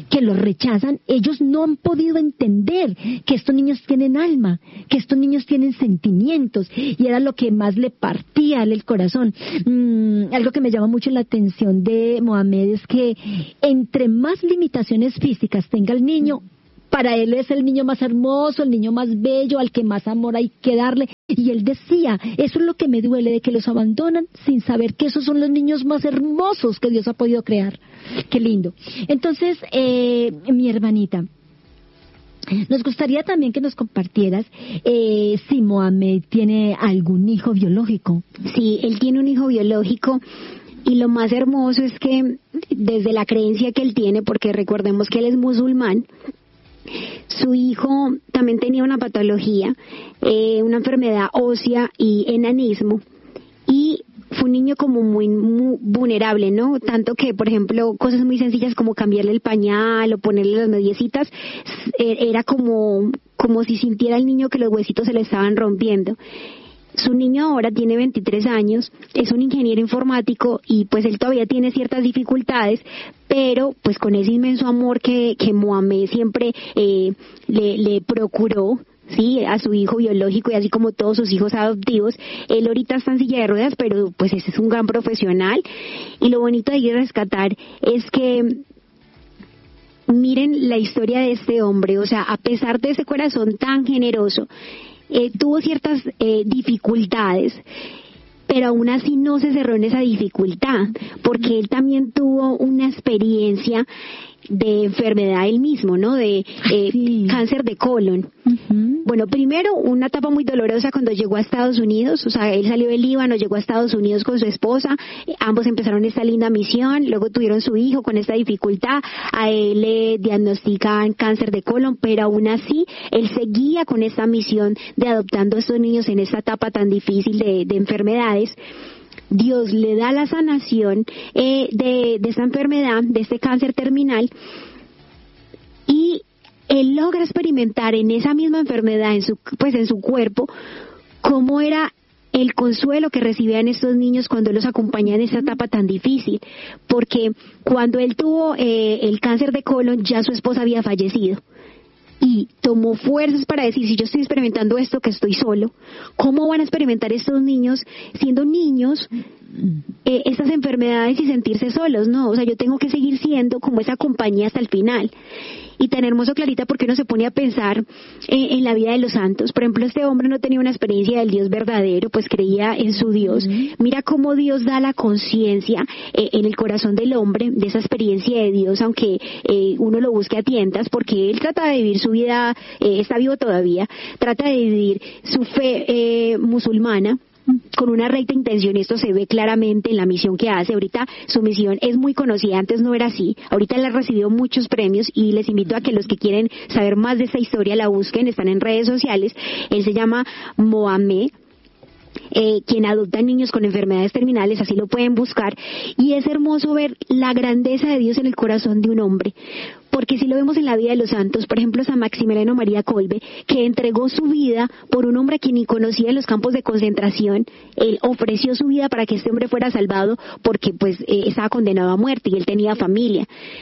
ellos no han podido entender que estos niños tienen alma, que estos niños tienen sentimientos, y era lo que más le partía a él el corazón. Algo que me llama mucho la atención de Mohamed es que entre más limitaciones físicas tenga el niño, para él es el niño más hermoso, el niño más bello, al que más amor hay que darle. Y él decía, eso es lo que me duele, de que los abandonan sin saber que esos son los niños más hermosos que Dios ha podido crear. Qué lindo. Entonces, mi hermanita, nos gustaría también que nos compartieras si Mohamed tiene algún hijo biológico. Sí, él tiene un hijo biológico. Y lo más hermoso es que desde la creencia que él tiene, porque recordemos que él es musulmán, su hijo también tenía una patología, una enfermedad ósea y enanismo, y fue un niño como muy vulnerable, ¿no? Tanto que, por ejemplo, cosas muy sencillas como cambiarle el pañal o ponerle las mediecitas, era como si sintiera el niño que los huesitos se le estaban rompiendo. Su niño ahora tiene 23 años, es un ingeniero informático y pues él todavía tiene ciertas dificultades, pero pues con ese inmenso amor que Mohamed siempre le procuró, sí, a su hijo biológico, y así como todos sus hijos adoptivos, él ahorita está en silla de ruedas, pero pues ese es un gran profesional. Y lo bonito de ir a rescatar es que miren la historia de este hombre, o sea, a pesar de ese corazón tan generoso, tuvo ciertas dificultades, pero aún así no se cerró en esa dificultad, porque él también tuvo una experiencia de enfermedad él mismo, ¿no? De cáncer de colon. Bueno, primero una etapa muy dolorosa cuando llegó a Estados Unidos, o sea, él salió del Líbano, llegó a Estados Unidos con su esposa, ambos empezaron esta linda misión, luego tuvieron su hijo con esta dificultad, a él le diagnostican cáncer de colon, pero aún así él seguía con esta misión de adoptando a estos niños en esta etapa tan difícil de enfermedades. Dios le da la sanación de esta enfermedad, de este cáncer terminal, y él logra experimentar en esa misma enfermedad, en su cuerpo, cómo era el consuelo que recibían estos niños cuando los acompañaban en esta etapa tan difícil, porque cuando él tuvo el cáncer de colon, ya su esposa había fallecido. Y tomó fuerzas para decir, si yo estoy experimentando esto, que estoy solo, ¿cómo van a experimentar estos niños, siendo niños, estas enfermedades y sentirse solos? No, o sea, yo tengo que seguir siendo como esa compañía hasta el final. Y tan hermoso, Clarita, porque uno se pone a pensar en la vida de los santos. Por ejemplo, este hombre no tenía una experiencia del Dios verdadero, pues creía en su Dios. Mira cómo Dios da la conciencia en el corazón del hombre de esa experiencia de Dios, aunque uno lo busque a tientas, porque él trata de vivir su vida, está vivo todavía, trata de vivir su fe musulmana con una recta intención, y esto se ve claramente en la misión que hace. Ahorita su misión es muy conocida, antes no era así, ahorita él ha recibido muchos premios, y les invito a que los que quieren saber más de esta historia la busquen, están en redes sociales. Él se llama Mohamed, quien adopta niños con enfermedades terminales, así lo pueden buscar, y es hermoso ver la grandeza de Dios en el corazón de un hombre, porque si lo vemos en la vida de los santos, por ejemplo San Maximiliano María Kolbe, que entregó su vida por un hombre que ni conocía en los campos de concentración. Él ofreció su vida para que este hombre fuera salvado, porque pues estaba condenado a muerte y él tenía familia.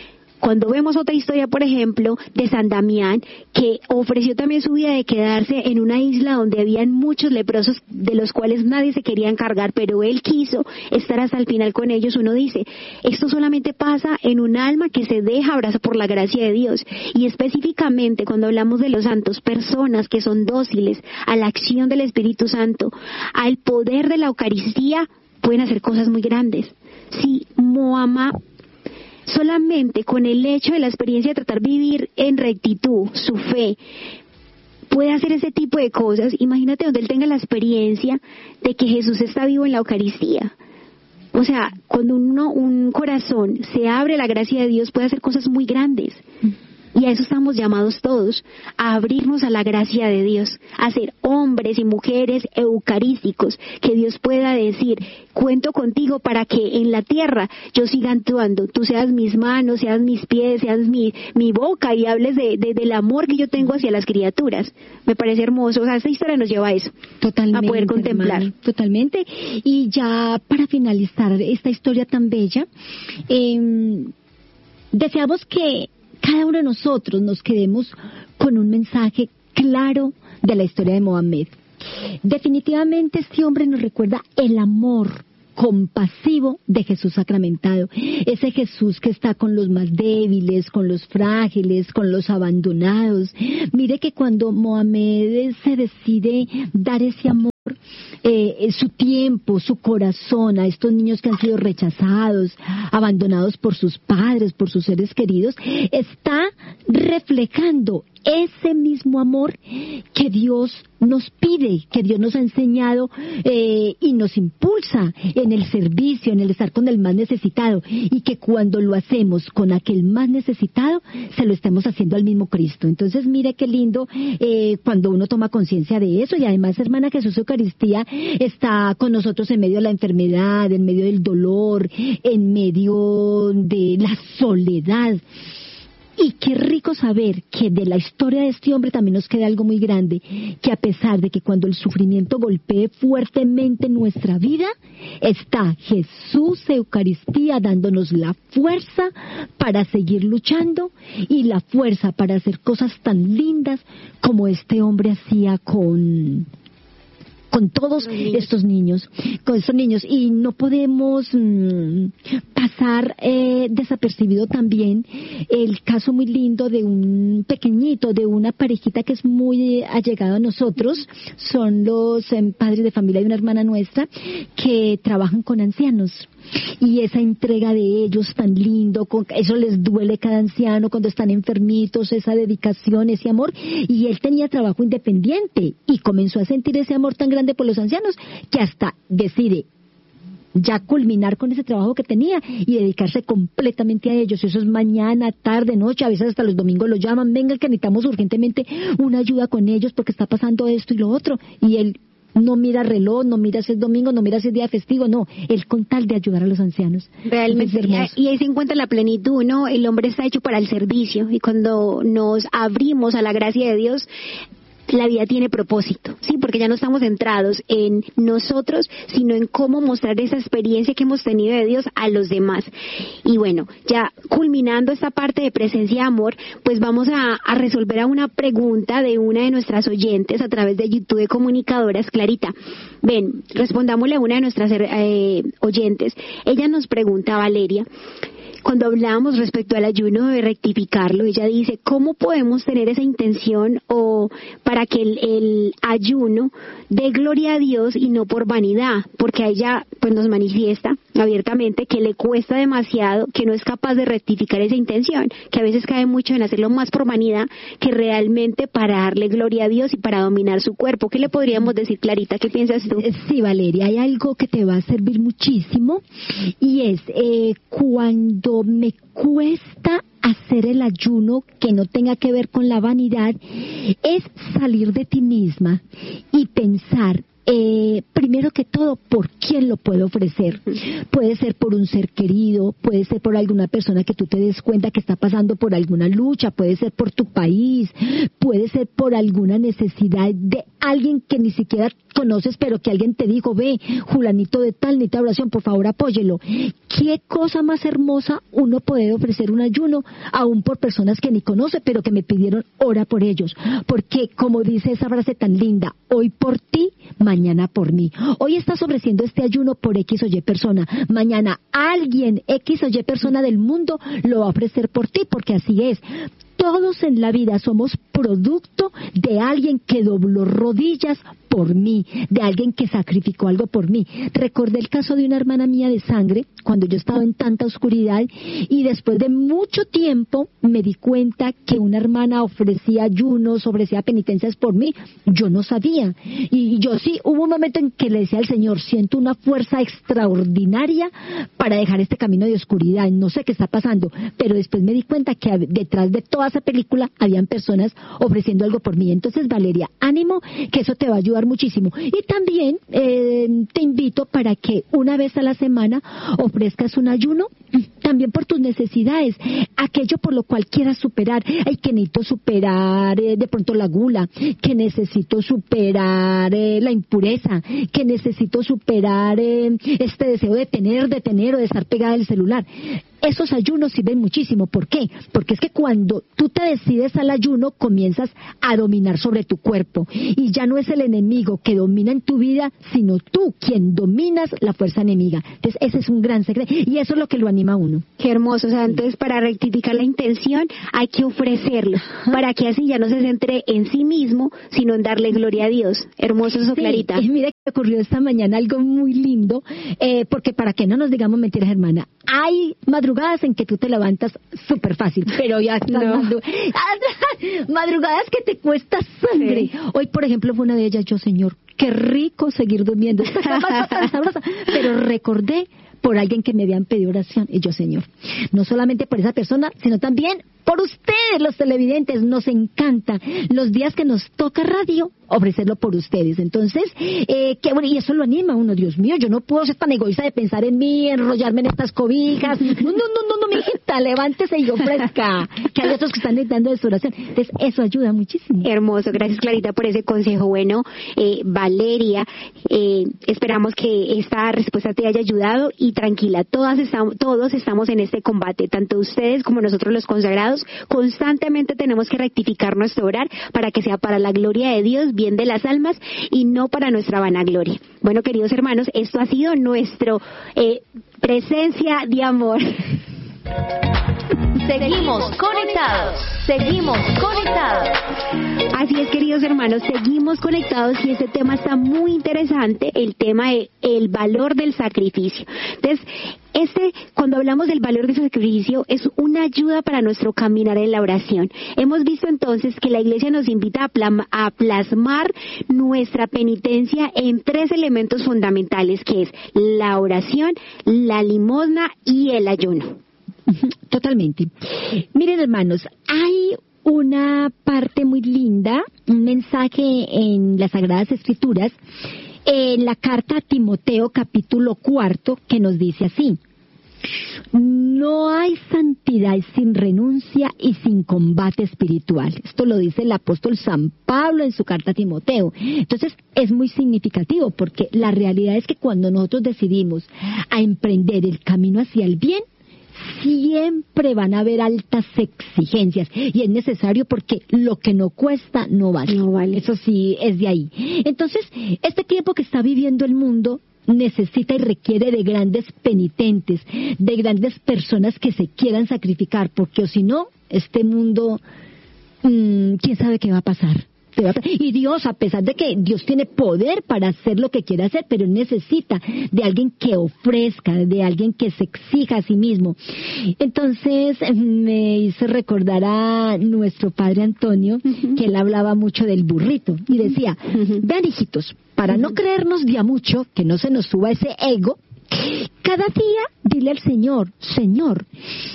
Cuando vemos otra historia, por ejemplo, de San Damián, que ofreció también su vida de quedarse en una isla donde habían muchos leprosos, de los cuales nadie se quería encargar, pero él quiso estar hasta el final con ellos. Uno dice, esto solamente pasa en un alma que se deja abrazar por la gracia de Dios. Y específicamente cuando hablamos de los santos, personas que son dóciles a la acción del Espíritu Santo, al poder de la Eucaristía, pueden hacer cosas muy grandes. Si Mohammed, solamente con el hecho de la experiencia de tratar de vivir en rectitud su fe, puede hacer ese tipo de cosas, imagínate donde él tenga la experiencia de que Jesús está vivo en la Eucaristía. O sea, cuando un corazón se abre a la gracia de Dios, puede hacer cosas muy grandes. Y a eso estamos llamados todos, a abrirnos a la gracia de Dios, a ser hombres y mujeres eucarísticos, que Dios pueda decir, cuento contigo para que en la tierra yo siga actuando, tú seas mis manos, seas mis pies, seas mi boca, y hables del amor que yo tengo hacia las criaturas. Me parece hermoso, o sea, esta historia nos lleva a eso, totalmente, a poder contemplar. Hermana, totalmente. Y ya para finalizar esta historia tan bella, deseamos que cada uno de nosotros nos quedemos con un mensaje claro de la historia de Mohammed. Definitivamente este hombre nos recuerda el amor compasivo de Jesús sacramentado, ese Jesús que está con los más débiles, con los frágiles, con los abandonados. Mire que cuando Mohammed se decide dar ese amor, su tiempo, su corazón a estos niños que han sido rechazados, abandonados por sus padres, por sus seres queridos, está reflejando ese mismo amor que Dios nos pide, que Dios nos ha enseñado y nos impulsa en el servicio, en el estar con el más necesitado, y que cuando lo hacemos con aquel más necesitado, se lo estemos haciendo al mismo Cristo. Entonces mire qué lindo cuando uno toma conciencia de eso. Y además, hermana, Jesús Eucaristía está con nosotros en medio de la enfermedad, en medio del dolor, en medio de la soledad. Y qué rico saber que de la historia de este hombre también nos queda algo muy grande, que a pesar de que cuando el sufrimiento golpee fuertemente nuestra vida, está Jesús Eucaristía dándonos la fuerza para seguir luchando y la fuerza para hacer cosas tan lindas como este hombre hacía con todos estos niños, y no podemos pasar desapercibido también el caso muy lindo de un pequeñito, de una parejita que es muy allegada a nosotros. Son los padres de familia de una hermana nuestra que trabajan con ancianos. Y esa entrega de ellos tan lindo, eso les duele cada anciano cuando están enfermitos, esa dedicación, ese amor. Y él tenía trabajo independiente y comenzó a sentir ese amor tan grande por los ancianos que hasta decide ya culminar con ese trabajo que tenía y dedicarse completamente a ellos. Eso es mañana, tarde, noche, a veces hasta los domingos lo llaman, venga que necesitamos urgentemente una ayuda con ellos porque está pasando esto y lo otro. Y él no mira reloj, no mira si es domingo, no mira si es día festivo, no, él con tal de ayudar a los ancianos. Realmente, y ahí se encuentra la plenitud, ¿no? El hombre está hecho para el servicio, y cuando nos abrimos a la gracia de Dios, la vida tiene propósito, sí, porque ya no estamos centrados en nosotros, sino en cómo mostrar esa experiencia que hemos tenido de Dios a los demás. Y bueno, ya culminando esta parte de presencia de amor, pues vamos a resolver a una pregunta de una de nuestras oyentes a través de YouTube de Comunicadoras. Clarita, ven, respondámosle a una de nuestras oyentes. Ella nos pregunta, Valeria, cuando hablábamos respecto al ayuno de rectificarlo, ella dice, ¿cómo podemos tener esa intención o para que el ayuno dé gloria a Dios y no por vanidad? Porque a ella pues nos manifiesta abiertamente que le cuesta demasiado, que no es capaz de rectificar esa intención, que a veces cae mucho en hacerlo más por vanidad que realmente para darle gloria a Dios y para dominar su cuerpo. ¿Qué le podríamos decir, Clarita? ¿Qué piensas tú? Sí, Valeria, hay algo que te va a servir muchísimo y es cuando me cuesta hacer el ayuno que no tenga que ver con la vanidad, es salir de ti misma y pensar primero que todo, ¿por quién lo puedo ofrecer? Puede ser por un ser querido, puede ser por alguna persona que tú te des cuenta que está pasando por alguna lucha, puede ser por tu país, puede ser por alguna necesidad de alguien que ni siquiera conoces, pero que alguien te dijo, ve, Julanito de tal, necesita oración, por favor apóyelo. ¿Qué cosa más hermosa uno poder ofrecer un ayuno, aún por personas que ni conoce, pero que me pidieron ora por ellos? Porque, como dice esa frase tan linda, hoy por ti, mañana por mí. Hoy estás ofreciendo este ayuno por X o Y persona. Mañana alguien, X o Y persona del mundo, lo va a ofrecer por ti, porque así es. Todos en la vida somos producto de alguien que dobló rodillas por mí, de alguien que sacrificó algo por mí. Recordé el caso de una hermana mía de sangre, cuando yo estaba en tanta oscuridad, y después de mucho tiempo me di cuenta que una hermana ofrecía ayunos, ofrecía penitencias por mí. Yo no sabía. Y yo sí, hubo un momento en que le decía al Señor, siento una fuerza extraordinaria para dejar este camino de oscuridad. No sé qué está pasando, pero después me di cuenta que detrás de toda esa película habían personas ofreciendo algo por mí. Entonces, Valeria, ánimo, que eso te va a ayudar muchísimo. Y también te invito para que una vez a la semana ofrezcas un ayuno, también por tus necesidades, aquello por lo cual quieras superar. Ay, que necesito superar de pronto la gula, que necesito superar la impureza, que necesito superar este deseo de tener o de estar pegada al celular. Esos ayunos sirven muchísimo. ¿Por qué? Porque es que cuando tú te decides al ayuno, comienzas a dominar sobre tu cuerpo. Y ya no es el enemigo que domina en tu vida, sino tú quien dominas la fuerza enemiga. Entonces, ese es un gran secreto. Y eso es lo que lo anima a uno. Qué hermoso. O sea, entonces, para rectificar la intención, hay que ofrecerlo. Para que así ya no se centre en sí mismo, sino en darle gloria a Dios. Hermoso eso, sí, Clarita. Mira que ocurrió esta mañana algo muy lindo, porque para que no nos digamos mentiras, hermana, hay madrugadas en que tú te levantas súper fácil, pero ya estás madrugadas que te cuesta sangre. Sí. Hoy, por ejemplo, fue una de ellas. Yo, Señor, qué rico seguir durmiendo. Esta cama está tan sabrosa. Pero recordé por alguien que me habían pedido oración. Y yo, Señor, no solamente por esa persona, sino también por ustedes, los televidentes. Nos encanta los días que nos toca radio, ofrecerlo por ustedes. Entonces, qué bueno, y eso lo anima a uno. Dios mío, yo no puedo ser tan egoísta de pensar en mí, enrollarme en estas cobijas. No, mi hijita, levántese y ofrezca, que hay otros que están necesitando de su oración. Entonces, eso ayuda muchísimo. Hermoso, gracias, Clarita, por ese consejo. Bueno, Valeria, esperamos que esta respuesta te haya ayudado, y tranquila, todos estamos en este combate, tanto ustedes como nosotros los consagrados. Constantemente tenemos que rectificar nuestro orar para que sea para la gloria de Dios, bien de las almas, y no para nuestra vanagloria. Bueno, queridos hermanos, esto ha sido nuestro presencia de amor. Seguimos conectados. Así es, queridos hermanos, seguimos conectados, y este tema está muy interesante, el tema de el valor del sacrificio. Entonces, cuando hablamos del valor del sacrificio, es una ayuda para nuestro caminar en la oración. Hemos visto entonces que la Iglesia nos invita a plasmar nuestra penitencia en 3 elementos fundamentales, que es la oración, la limosna y el ayuno. Totalmente. Miren, hermanos, hay una parte muy linda, un mensaje en las Sagradas Escrituras, en la carta a Timoteo, capítulo 4, que nos dice así: no hay santidad sin renuncia y sin combate espiritual. Esto lo dice el apóstol San Pablo en su carta a Timoteo. Entonces, es muy significativo, porque la realidad es que cuando nosotros decidimos a emprender el camino hacia el bien, siempre van a haber altas exigencias, y es necesario, porque lo que no cuesta no vale. Eso sí es de ahí. Entonces, este tiempo que está viviendo el mundo necesita y requiere de grandes penitentes, de grandes personas que se quieran sacrificar, porque o si no, este mundo, quién sabe qué va a pasar. Y Dios, a pesar de que Dios tiene poder para hacer lo que quiere hacer, pero necesita de alguien que ofrezca, de alguien que se exija a sí mismo. Entonces me hizo recordar a nuestro padre Antonio, que él hablaba mucho del burrito, y decía, vean, hijitos, para no creernos de a mucho, que no se nos suba ese ego, cada día dile al Señor, Señor,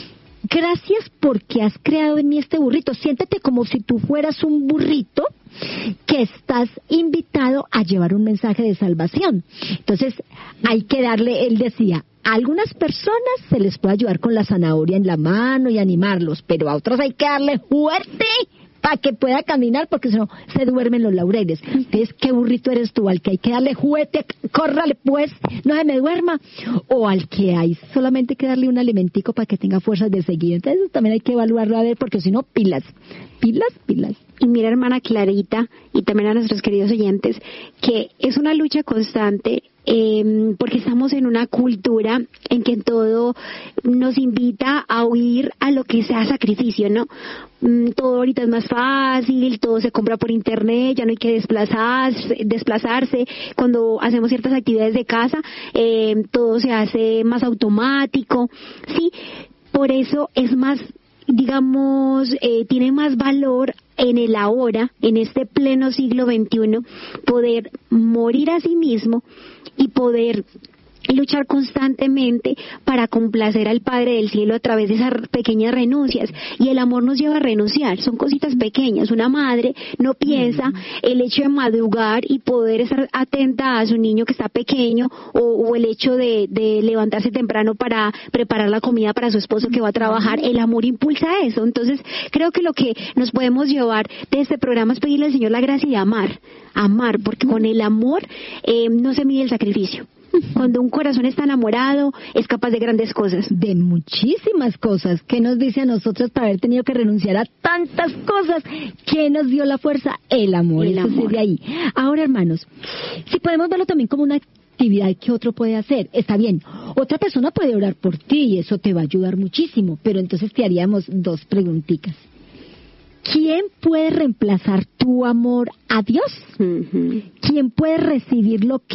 gracias porque has creado en mí este burrito. Siéntete como si tú fueras un burrito que estás invitado a llevar un mensaje de salvación. Entonces, hay que darle, él decía, a algunas personas se les puede ayudar con la zanahoria en la mano y animarlos, pero a otros hay que darle fuerte para que pueda caminar, porque si no, se duermen los laureles. Entonces, ¿qué burrito eres tú? ¿Al que hay que darle juguete, córrale pues, no se me duerma? ¿O al que hay solamente que darle un alimentico para que tenga fuerzas de seguir? Entonces, eso también hay que evaluarlo, a ver, porque si no, pilas. Y mira, hermana Clarita, y también a nuestros queridos oyentes, que es una lucha constante, porque estamos en una cultura en que todo nos invita a huir a lo que sea sacrificio, ¿no? Todo ahorita es más fácil, todo se compra por internet, ya no hay que desplazarse. Cuando hacemos ciertas actividades de casa, todo se hace más automático, ¿sí? Por eso es más, digamos, tiene más valor en el ahora, en este pleno siglo XXI, poder morir a sí mismo y poder luchar constantemente para complacer al Padre del Cielo a través de esas pequeñas renuncias. Y el amor nos lleva a renunciar, son cositas pequeñas. Una madre no piensa el hecho de madrugar y poder estar atenta a su niño que está pequeño, o el hecho de levantarse temprano para preparar la comida para su esposo que va a trabajar. El amor impulsa eso. Entonces, creo que lo que nos podemos llevar de este programa es pedirle al Señor la gracia de amar, porque con el amor no se mide el sacrificio. Cuando un corazón está enamorado, es capaz de grandes cosas. De muchísimas cosas. ¿Qué nos dice a nosotros para haber tenido que renunciar a tantas cosas? ¿Qué nos dio la fuerza? El amor. Eso es de ahí. Ahora, hermanos, si podemos verlo también como una actividad que otro puede hacer, está bien. Otra persona puede orar por ti y eso te va a ayudar muchísimo. Pero entonces te haríamos dos preguntitas. ¿Quién puede reemplazar tu amor a Dios? ¿Quién puede recibir lo que